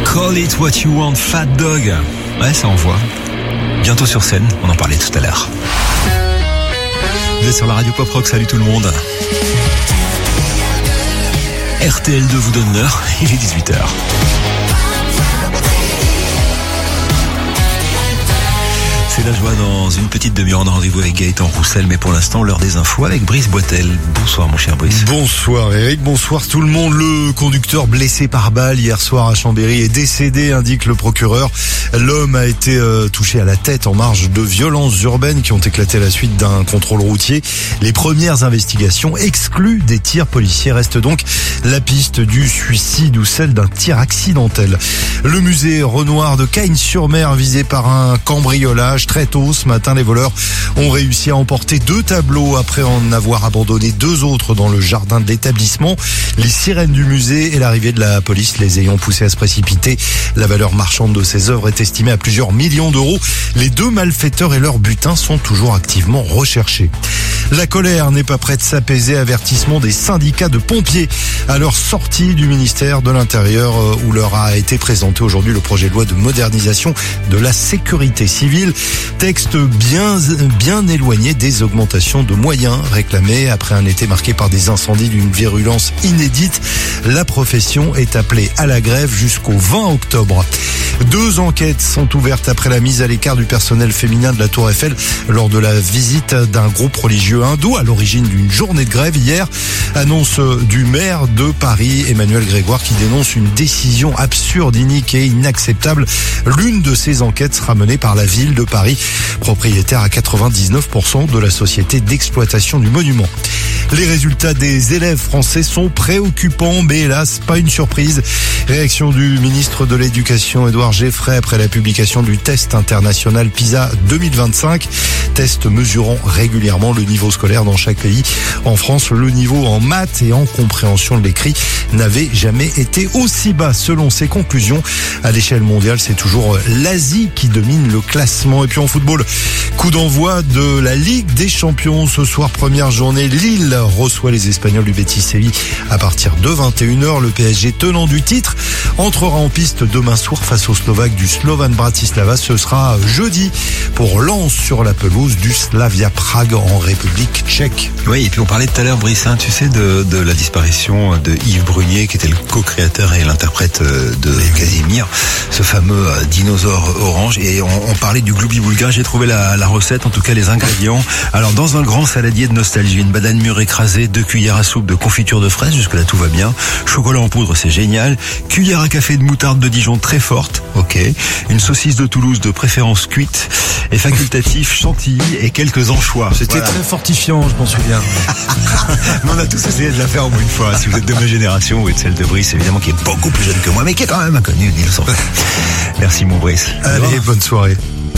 Call It What You Want, Fat Dog. Ouais, ça envoie. Bientôt sur scène, on en parlait tout à l'heure. Vous êtes sur la radio Pop Rock, salut tout le monde. RTL2 vous donne l'heure, il est 18h. C'est la joie dans une petite demi-heure. On a rendez-vous avec Gaëtan Roussel, mais pour l'instant, l'heure des infos avec Brice Boitel. Bonsoir mon cher Brice. Bonsoir Eric, bonsoir tout le monde. Le conducteur blessé par balle hier soir à Chambéry est décédé, indique le procureur. L'homme a été touché à la tête en marge de violences urbaines qui ont éclaté à la suite d'un contrôle routier. Les premières investigations excluent des tirs policiers. Reste donc la piste du suicide ou celle d'un tir accidentel. Le musée Renoir de Cagnes-sur-Mer visé par un cambriolage. Très tôt ce matin, les voleurs ont réussi à emporter 2 tableaux après en avoir abandonné 2 autres dans le jardin de l'établissement. Les sirènes du musée et l'arrivée de la police les ayant poussés à se précipiter. La valeur marchande de ces œuvres est estimée à plusieurs millions d'euros. Les 2 malfaiteurs et leur butin sont toujours activement recherchés. La colère n'est pas près de s'apaiser, avertissement des syndicats de pompiers à leur sortie du ministère de l'Intérieur où leur a été présenté aujourd'hui le projet de loi de modernisation de la sécurité civile. Texte bien éloigné des augmentations de moyens réclamées après un été marqué par des incendies d'une virulence inédite. La profession est appelée à la grève jusqu'au 20 octobre. 2 enquêtes sont ouvertes après la mise à l'écart du personnel féminin de la Tour Eiffel lors de la visite d'un groupe religieux hindou à l'origine d'une journée de grève hier. Annonce du maire de Paris, Emmanuel Grégoire, qui dénonce une décision absurde, inique et inacceptable. L'une de ces enquêtes sera menée par la ville de Paris, propriétaire à 99% de la société d'exploitation du monument. Les résultats des élèves français sont préoccupants, mais hélas, pas une surprise. Réaction du ministre de l'Éducation, Édouard Geffray, après la publication du test international PISA 2025. Test mesurant régulièrement le niveau scolaire dans chaque pays. En France, le niveau en maths et en compréhension de l'écrit n'avait jamais été aussi bas. Selon ses conclusions, à l'échelle mondiale, c'est toujours l'Asie qui domine le classement. Et puis en football, coup d'envoi de la Ligue des Champions. Ce soir, première journée, Lille reçoit les Espagnols du Betis Séville à partir de 21h. Le PSG, tenant du titre, entrera en piste demain soir face aux Slovaques du Slovan Bratislava. Ce sera jeudi pour Lens sur la pelouse du Slavia Prague en République tchèque. Oui, et puis on parlait tout à l'heure, Brice, tu sais, de la disparition de Yves Brunier, qui était le co-créateur et l'interprète de Casimir, ce fameux dinosaure orange. Et on parlait du gloubi-boulga. J'ai trouvé la recette, en tout cas les ingrédients. Alors, dans un grand saladier de nostalgie, une banane mûre écrasée, 2 cuillères à soupe de confiture de fraises, jusque-là tout va bien. Chocolat en poudre, c'est génial. Cuillère à café de moutarde de Dijon très forte, ok. Une saucisse de Toulouse de préférence cuite. Et facultatif, chantilly et quelques anchois. C'était très fortifiant, je m'en souviens. Mais on a tous essayé de la faire au moins une fois. Si vous êtes de ma génération ou de celle de Brice, évidemment, qui est beaucoup plus jeune que moi, mais qui est quand même inconnu, dis-le sans. Merci mon Brice. Allez, bonne soirée.